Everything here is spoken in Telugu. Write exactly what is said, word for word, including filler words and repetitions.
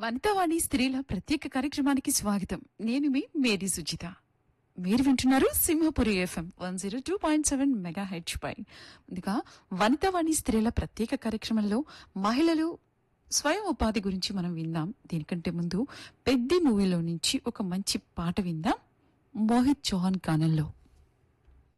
వనితావాణి స్త్రీల ప్రత్యేక కార్యక్రమానికి స్వాగతం. నేను మీ మేరీ సుజిత. మీరు వింటున్నారు Simhapuri FM one zero two point seven mega H పై. ముందుగా వనితావాణి స్త్రీల ప్రత్యేక కార్యక్రమంలో మహిళలు స్వయం ఉపాధి గురించి మనం విందాం. దీనికంటే ముందు పెద్ద మూవీలో నుంచి ఒక మంచి పాట విందాం. మోహిత్ చౌహాన్ గానంలో.